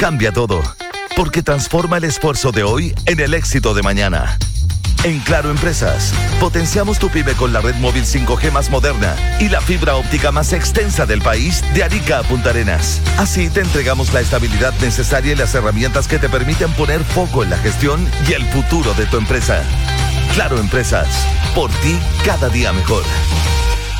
cambia todo, porque transforma el esfuerzo de hoy en el éxito de mañana. En Claro Empresas, potenciamos tu pyme con la red móvil 5G más moderna y la fibra óptica más extensa del país de Arica a Punta Arenas. Así te entregamos la estabilidad necesaria y las herramientas que te permiten poner foco en la gestión y el futuro de tu empresa. Claro Empresas, por ti cada día mejor.